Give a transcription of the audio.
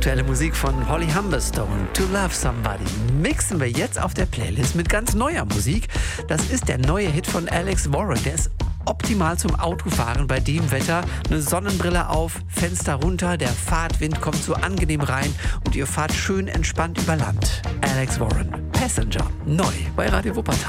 Aktuelle Musik von Holly Humberstone, To Love Somebody, mixen wir jetzt auf der Playlist mit ganz neuer Musik. Das ist der neue Hit von Alex Warren. Der ist optimal zum Autofahren bei dem Wetter. Eine Sonnenbrille auf, Fenster runter, der Fahrtwind kommt so angenehm rein und ihr fahrt schön entspannt über Land. Alex Warren, Passenger, neu bei Radio Wuppertal.